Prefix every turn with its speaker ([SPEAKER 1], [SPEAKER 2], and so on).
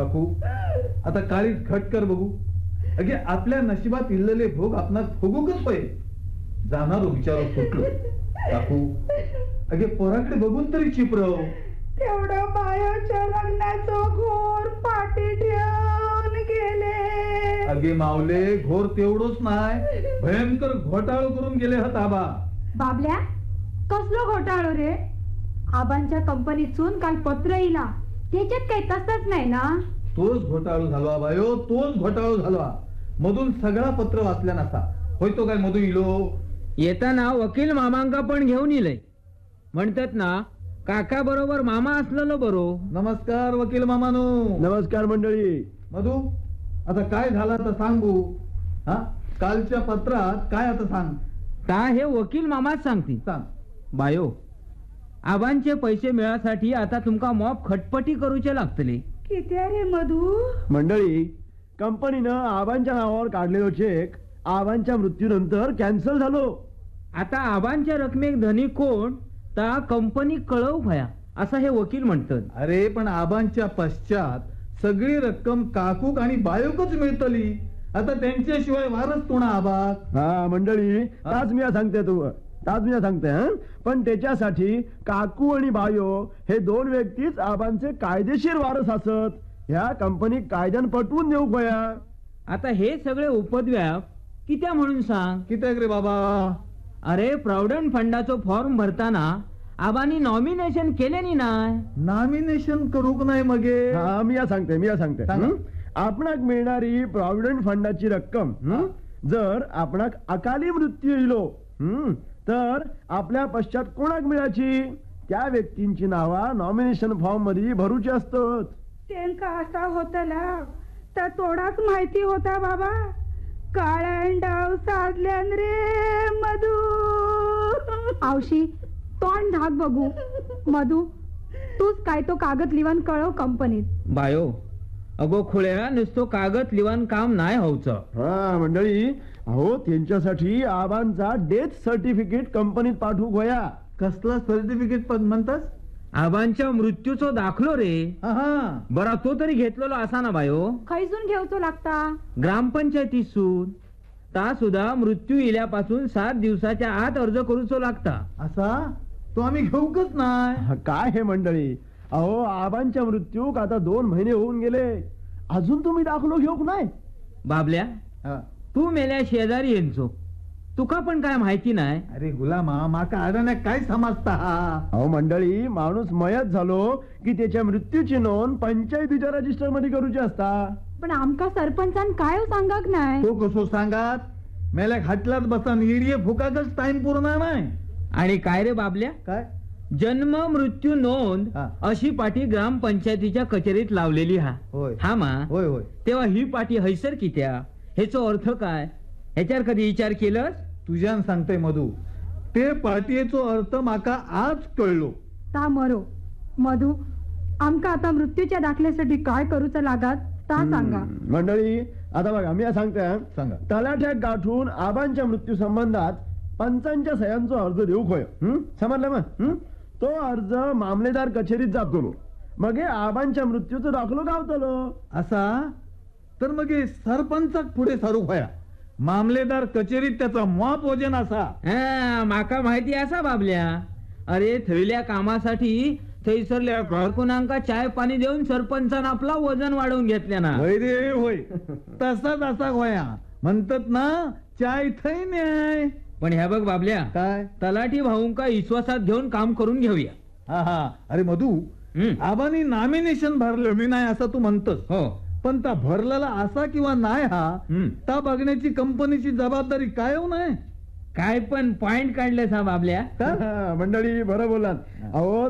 [SPEAKER 1] काकू आता काळी खट कर बघू. अगे आपल्या नशिबात इल्लेले भोग आपणास भोगूकच होय. जाणार विचार फुटलो काकू. अगे पोराकडे बघून तरी चिपरव.
[SPEAKER 2] तेवढं बायाच्या लग्नाचं घोर पाठी ठेवून गेले.
[SPEAKER 1] अगे मावले घोर तेवढंच नाही, भयंकर घोटाळो करून गेले हा ताबा.
[SPEAKER 2] बाबल्या कसलो घोटाळो रे? आबांच्या कंपनीतून काल पत्र येला, त्याच्यात काही तसंच नाही ना?
[SPEAKER 1] तोच घोटाळो झालो बायो, तोच घोटाळो झालो. मधून सगळा पत्र वाचल्या नसा होय. तो काय मधू इलो
[SPEAKER 3] येताना वकील मामांका पण घेऊन इलय. म्हणतात ना काका बरोबर मामा असलेलो बरो.
[SPEAKER 1] नमस्कार वकील मामानो.
[SPEAKER 4] नमस्कार मंडळी.
[SPEAKER 1] मधू आता काय झालं तर सांगू. हा कालच्या पत्रात काय आता सांग.
[SPEAKER 3] ता हे वकील मामाच सांगतील.
[SPEAKER 1] सांग
[SPEAKER 3] बायो, आबांचे पैसे मिळासाठी आता तुमका मॉप खटपटी करूचे लागतले.
[SPEAKER 2] किती रे मधू?
[SPEAKER 4] मंडळी, कंपनीनं आबांच्या नावावर काढलेलो चेक आबांच्या मृत्यूनंतर कॅन्सल झालो.
[SPEAKER 3] आता आबांच्या रकमेक धनी कोण ता कंपनी कळव भया असं हे वकील म्हणतात.
[SPEAKER 1] अरे पण आबांच्या पश्चात सगळी रक्कम काकूक आणि बायोकच मिळतली. आता त्यांच्याशिवाय वारस कोणा आबा.
[SPEAKER 4] हा मंडळी, ताच मी सांगते हा. पण त्याच्यासाठी काकू आणि बायो हे दोन व्यक्तीच आबांचे कायदेशीर वारस असत. ह्या कंपनी कायद्यान पटवून देऊ गया.
[SPEAKER 3] आता हे सगळे उपद्व्याप कित्या म्हणून सांग.
[SPEAKER 1] कित्याक रे बाबा?
[SPEAKER 3] अरे प्रॉव्हिडंट फंडाचो फॉर्म भरताना आबांनी नॉमिनेशन केले नाही.
[SPEAKER 1] नॉमिनेशन करूक नाही मगे.
[SPEAKER 4] हा मी सांगते. आपणाक मिळणारी प्रॉव्हिडंट फंडाची रक्कम जर आपणाक अकाली मृत्यू येलो तर आपल्या पश्चात कोणाक मिळाची? त्या व्यक्तींची नावा नॉमिनेशन फॉर्म मध्ये भरूची असतात.
[SPEAKER 2] त्यांका असा होतला तर थोडाच माहिती होता बाबा. काळ्यांडाव साधल्यान रे मधू. आवशी तोंड धाक बघू. मधू तूच काय तो कागद लिवान कळव कंपनीत.
[SPEAKER 3] बायो, अगो खुळ्या नुसतो कागद लिवान काम नाही होऊचं.
[SPEAKER 4] हा मंडळी, अहो त्यांच्यासाठी आबांचा डेथ सर्टिफिकेट कंपनीत पाठवू गोया.
[SPEAKER 1] कसला सर्टिफिकेट म्हणतास?
[SPEAKER 3] आबांच्या मृत्यूचो दाखलो रे. बरा तो तरी घेतलेलो असा ना बायो.
[SPEAKER 2] खैसून घेऊचो लागता?
[SPEAKER 3] ग्रामपंचायतीसून. ता सुद्धा मृत्यू इल्यापासून 7 दिवसाच्या आत अर्ज करूचो लागता.
[SPEAKER 1] असा तो आम्ही घेऊकच नाही.
[SPEAKER 4] काय हे मंडळी, अहो आबांच्या मृत्यू आता 2 महिने होऊन गेले, अजून तुम्ही दाखलो घेऊक नाही?
[SPEAKER 3] बाबल्या, तू मेल्या शेजारी येणचो, तुका पण काय माहिती नाही?
[SPEAKER 1] अरे गुलामा, माका अडाण्यात काय समजता?
[SPEAKER 4] अहो मंडळी, माणूस मयत झालो की त्याच्या मृत्यूची नोंद पंचायतीच्या रजिस्टर मध्ये करूची असता.
[SPEAKER 2] पण आमका सरपंचान काय सांगाक नाही?
[SPEAKER 1] तो कसो सांगात? मेल्या खाटलात बसान इडिये फुकाकच टाइम पूर्ण नाही.
[SPEAKER 3] आणि काय रे बाबल्या,
[SPEAKER 1] काय
[SPEAKER 3] जन्म मृत्यू नोंद अशी पाटी ग्रामपंचायतीच्या कचेरीत लावलेली हा.
[SPEAKER 1] होय
[SPEAKER 3] हा मा.
[SPEAKER 1] होय होय.
[SPEAKER 3] तेव्हा ही पाटी हैसर कित्या? ह्याचा अर्थ काय? ह्याच्यावर कधी विचार केलंस?
[SPEAKER 1] तुझ्यान सांगते मधू, ते पाटीयेचो अर्थ माका आज कळलो.
[SPEAKER 2] ता मरो मधू, आमका आता मृत्यूच्या दाखल्यासाठी काय करूचं लागत ता सांगा.
[SPEAKER 4] मंडळी आता बघा, मी सांगते.
[SPEAKER 1] सांगा.
[SPEAKER 4] तलाठ्यात गाठून आबांच्या मृत्यू संबंधात पंचांच्या सह्यांचा अर्ज देऊ खोय. समजलं मग? तो अर्ज मामलेदार कचेरीत जातो. मग आबांच्या मृत्यूचं दाखलो गावतलो.
[SPEAKER 1] असा तर मग सरपंचाक पुढे सारू खोया. मामलेदार कचेरीत त्याचा मॉप वजन असा.
[SPEAKER 3] माका माहिती असा बाबल्या. अरे थैल्या कामासाठी थैसरल्या कारकुनांका चाय पाणी देऊन सरपंचानं आपला वजन वाढवून घेतल्या ना.
[SPEAKER 1] होय रे होय. तसाच असा खोया. म्हणतात ना, चाय थै न्याय.
[SPEAKER 3] पण ह्या बघ बाबल्या,
[SPEAKER 1] काय
[SPEAKER 3] तलाठी भाऊंका विश्वासात घेऊन काम करून घेऊया.
[SPEAKER 1] हा. अरे मधू, आबानी नॉमिनेशन भरलं मी नाही असं तू म्हणतोस.
[SPEAKER 3] हो,
[SPEAKER 1] पण त्या भरलेला असा किंवा नाही हा ता बघण्याची कंपनीची जबाबदारी काय हो नाही.
[SPEAKER 3] काय पण पॉइंट काढले सा बाबल्या.
[SPEAKER 4] मंडळी बरं बोलात. अहो